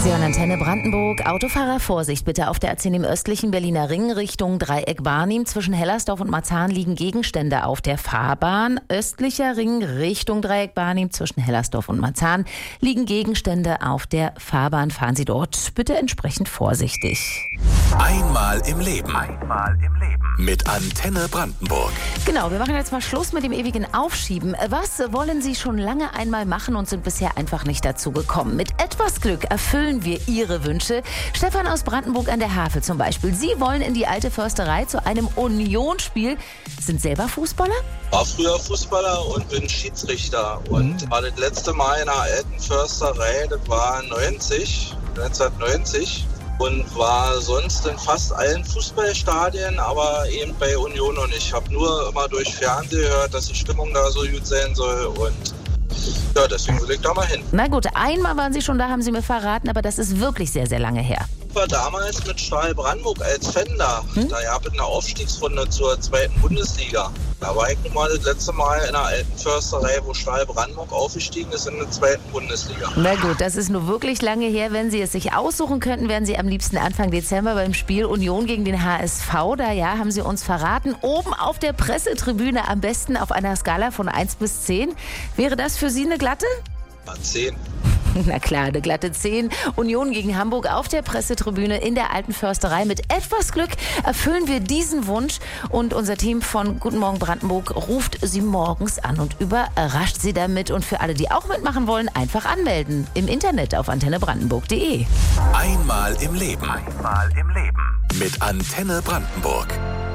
Sie hören Antenne Brandenburg. Autofahrer, Vorsicht bitte auf der A10 im östlichen Berliner Ring Richtung Dreieck Barnim. Zwischen Hellersdorf und Marzahn liegen Gegenstände auf der Fahrbahn. Östlicher Ring Richtung Dreieck Barnim. Zwischen Hellersdorf und Marzahn liegen Gegenstände auf der Fahrbahn. Fahren Sie dort bitte entsprechend vorsichtig. Einmal im Leben. Mit Antenne Brandenburg. Genau, wir machen jetzt mal Schluss mit dem ewigen Aufschieben. Was wollen Sie schon lange einmal machen und sind bisher einfach nicht dazu gekommen? Mit etwas Glück erfüllen wir Ihre Wünsche. Stefan aus Brandenburg an der Havel zum Beispiel. Sie wollen in die alte Försterei zu einem Unionsspiel. Sind selber Fußballer? War früher Fußballer und bin Schiedsrichter. Und war das letzte Mal in der alten Försterei, das war 1990. Und war sonst in fast allen Fußballstadien, aber eben bei Union noch nicht. Ich habe nur immer durch Fernsehen gehört, dass die Stimmung da so gut sein soll und ja, deswegen will ich da mal hin. Na gut, einmal waren Sie schon da, haben Sie mir verraten, aber das ist wirklich sehr, sehr lange her. Ich war damals mit Stahl Brandenburg als Fan da. Da gab es eine Aufstiegsrunde zur 2. Bundesliga. Da war ich nun mal das letzte Mal in der alten Försterei, wo Stahl Brandenburg aufgestiegen ist in der 2. Bundesliga. Na gut, das ist nur wirklich lange her. Wenn Sie es sich aussuchen könnten, wären Sie am liebsten Anfang Dezember beim Spiel Union gegen den HSV. Da ja, haben Sie uns verraten, oben auf der Pressetribüne, am besten auf einer Skala von 1 bis 10. Wäre das für Sie eine glatte? 10. Na klar, eine glatte 10. Union gegen Hamburg auf der Pressetribüne in der alten Försterei. Mit etwas Glück erfüllen wir diesen Wunsch und unser Team von Guten Morgen Brandenburg ruft Sie morgens an und überrascht Sie damit. Und für alle, die auch mitmachen wollen, einfach anmelden im Internet auf antennebrandenburg.de. Einmal im Leben. Mit Antenne Brandenburg.